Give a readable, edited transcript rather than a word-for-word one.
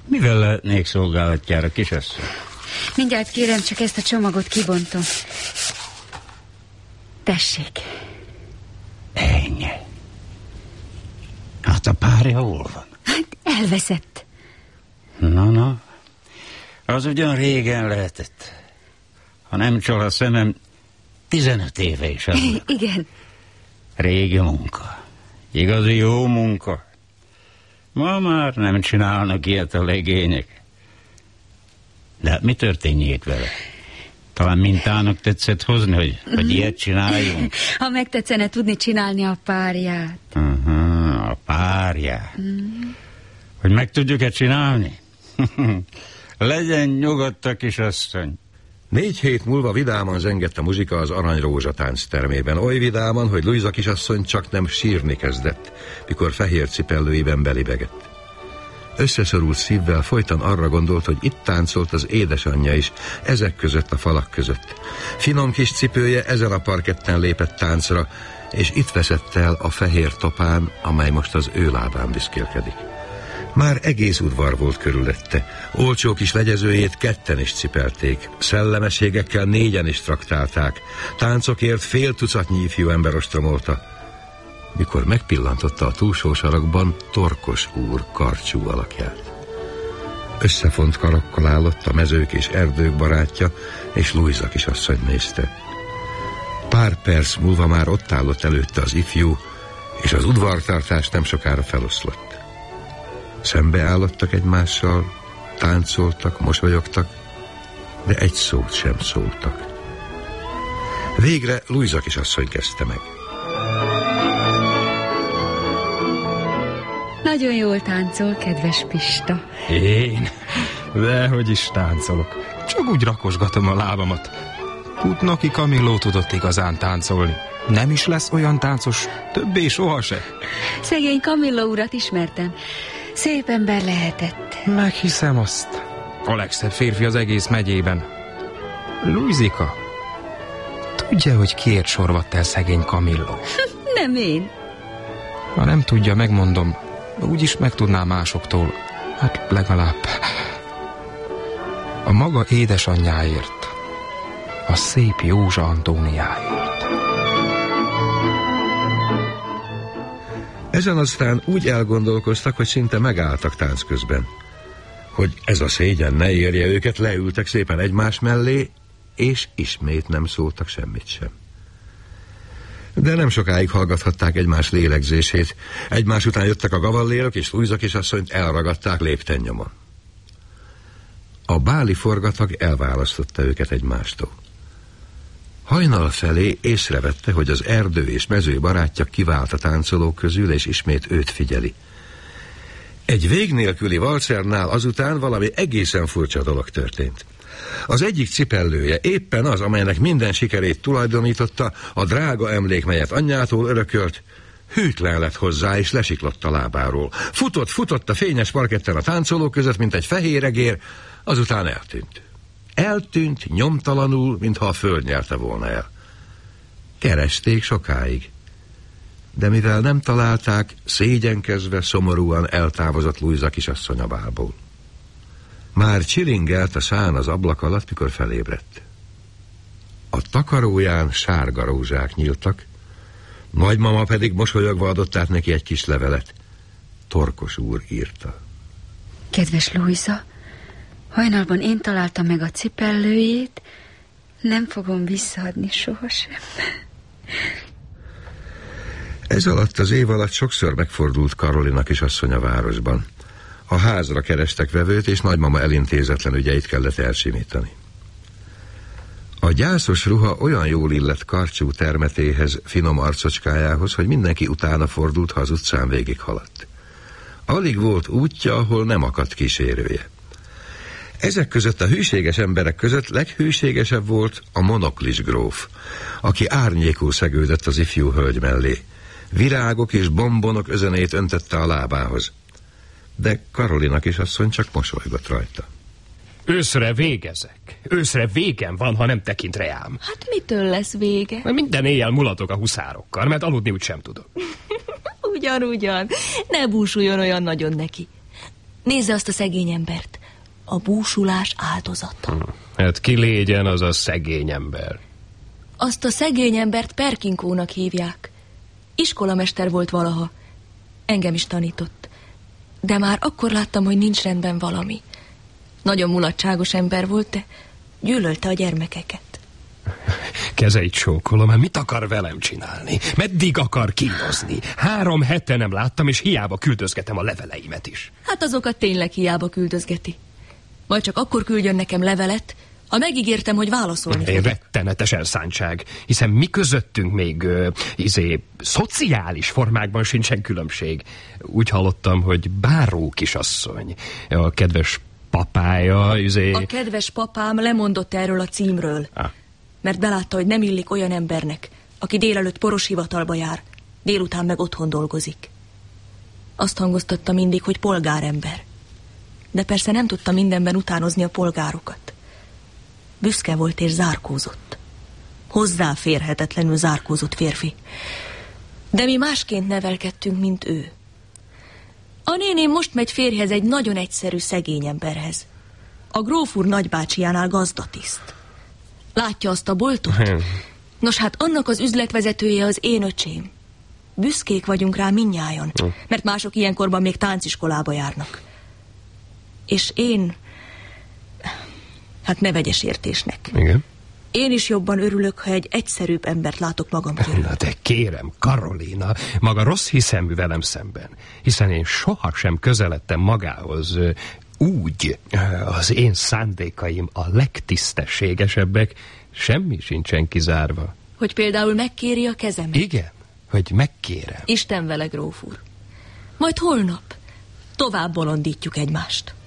Mivel lehetnék szolgálatjára, kisasszony? Mindjárt kérem, csak ezt a csomagot kibontom. Tessék. Ennyi. Hát a párja hol van? Hát elveszett. Na, az ugyan régen lehetett. Ha nem csal a szemem, 15 éve is az. Igen. Régi munka. Igazi jó munka. Ma már nem csinálnak ilyet a legények. De hát mi történjék vele? Talán mintának tetszett hozni, hogy ilyet csináljunk? Ha megtetszene tudni csinálni a párját. A párját. Hogy meg tudjuk-e csinálni? Legyen nyugodt a kisasszony. 4 hét múlva vidáman zengett a muzsika az Aranyrózsa tánctermében. Oly vidáman, hogy Lujza kisasszony csak nem sírni kezdett, mikor fehér cipellőiben belibegett. Összeszorult szívvel folyton arra gondolt, hogy itt táncolt az édesanyja is, ezek között a falak között. Finom kis cipője ezen a parketten lépett táncra, és itt veszett el a fehér topán, amely most az ő lábán diszkélkedik. Már egész udvar volt körülötte. Olcsó kis legyezőjét 2 is cipelték, szellemességekkel 4 is traktálták, táncokért fél tucatnyi ifjú ember ostromolta. Mikor megpillantotta a túlsó sarokban Torkos úr karcsú alakját. Összefont karokkal állott a mezők és erdők barátja, és Lujza kisasszony nézte. Pár perc múlva már ott állott előtte az ifjú, és az udvartartás nem sokára feloszlott. Szembeállottak egymással, táncoltak, mosolyogtak, de egy szót sem szóltak. Végre Lujza kisasszony kezdte meg. Nagyon jól táncol, kedves Pista. Én? Dehogy is táncolok. Csak úgy rakosgatom a lábamat. Putnoki Camillo tudott igazán táncolni. Nem is lesz olyan táncos többé sohasem. Szegény Camillo urat ismertem. Szép ember lehetett. Meghiszem azt. A legszebb férfi az egész megyében. Lujzika, tudja, hogy kiért sorvadt el szegény Camillo? Nem én. Ha nem tudja, megmondom. Úgyis megtudná másoktól. Hát legalább a maga édesanyjáért, a szép Józsa Antóniáért. Ezen aztán úgy elgondolkoztak, hogy szinte megálltak tánc közben. Hogy ez a szégyen ne érje őket, leültek szépen egymás mellé, és ismét nem szóltak semmit sem. De nem sokáig hallgathatták egymás lélegzését. Egymás után jöttek a gavallérok, és Lujza kisasszonyt elragadták lépten nyomon. A báli forgatag elválasztotta őket egymástól. Hajnal felé észrevette, hogy az erdő és mező barátja kivált a táncolók közül, és ismét őt figyeli. Egy vég nélküli valcernál azután valami egészen furcsa dolog történt. Az egyik cipellője éppen az, amelynek minden sikerét tulajdonította, a drága emlék, melyet anyjától örökölt, hűtlen lett hozzá, és lesiklott a lábáról. Futott a fényes parketten a táncolók között, mint egy fehér egér, azután eltűnt. Eltűnt nyomtalanul, mintha a föld nyerte volna el. Keresték sokáig. De mivel nem találták, szégyenkezve, szomorúan eltávozott Lujza kisasszony a bálból. Már csilingelt a szán az ablak alatt, mikor felébredt. A takaróján sárga rózsák nyíltak, nagymama pedig mosolyogva adott át neki egy kis levelet. Torkos úr írta. Kedves Lujza, hajnalban én találtam meg a cipellőjét, nem fogom visszaadni sohasem. Ez alatt az év alatt sokszor megfordult Karolina kisasszony a városban. A házra kerestek vevőt, és nagymama elintézetlen ügyeit kellett elsimítani. A gyászos ruha olyan jól illett karcsú termetéhez, finom arcocskájához, hogy mindenki utána fordult, ha az utcán végig haladt. Alig volt útja, ahol nem akadt kísérője. Ezek között a hűséges emberek között leghűségesebb volt a monoklis gróf, aki árnyékul szegődött az ifjú hölgy mellé. Virágok és bombonok özenét öntette a lábához. De Karolina kisasszony csak mosolygott rajta. Őszre végezek. Őszre végem van, ha nem tekint reám. Hát mitől lesz vége? Minden éjjel mulatok a huszárokkal, mert aludni úgy sem tudok. Ugyan. Ne búsuljon olyan nagyon neki. Nézze azt a szegény embert. A búsulás áldozata. Hát ki légyen az a szegény ember? Azt a szegény embert Perkinkónak hívják. Iskolamester volt valaha. Engem is tanított. De már akkor láttam, hogy nincs rendben valami. Nagyon mulatságos ember volt, de gyűlölte a gyermekeket. Kezeit csókolom, hát mit akar velem csinálni? Meddig akar kínozni? 3 hete nem láttam, és hiába küldözgetem a leveleimet is. Hát azokat tényleg hiába küldözgeti. Majd csak akkor küldjön nekem levelet, ha megígértem, hogy válaszolni fogok. Rettenetes elszántság, hiszen mi közöttünk még szociális formákban sincsen különbség. Úgy hallottam, hogy báró kisasszony, a kedves papája, A kedves papám lemondott erről a címről, mert belátta, hogy nem illik olyan embernek, aki délelőtt poros hivatalba jár, délután meg otthon dolgozik. Azt hangoztatta mindig, hogy polgárember. De persze nem tudta mindenben utánozni a polgárokat. Büszke volt és zárkózott. Hozzáférhetetlenül zárkózott férfi. De mi másként nevelkedtünk, mint ő. A néném most megy férjhez egy nagyon egyszerű szegény emberhez. A gróf úr nagybácsiánál gazdatiszt. Látja azt a boltot? Nos, hát annak az üzletvezetője az én öcsém. Büszkék vagyunk rá mindnyájan, mert mások ilyenkorban még tánciskolába járnak. És én... Hát ne vegyes értésnek. Igen? Én is jobban örülök, ha egy egyszerűbb embert látok magam körül. Na de kérem, Karolina, maga rossz hiszemű velem szemben, hiszen én sohasem közeledtem magához úgy, az én szándékaim a legtisztességesebbek, semmi sincsen kizárva. Hogy például megkéri a kezemet? Igen, hogy megkérem. Isten vele, gróf úr. Majd holnap tovább bolondítjuk egymást.